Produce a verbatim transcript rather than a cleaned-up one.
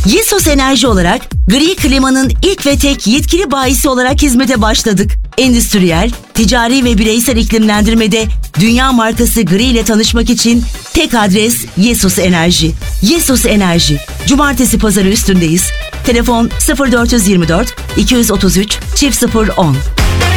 Yesos Enerji olarak gri klimanın ilk ve tek yetkili bayisi olarak hizmete başladık. Endüstriyel, ticari ve bireysel iklimlendirmede dünya markası gri ile tanışmak için tek adres Yesos Enerji. Yesos Enerji. Cumartesi pazarı üstündeyiz. Telefon sıfır dört yüz yirmi dört iki yüz otuz üç çift sıfır on.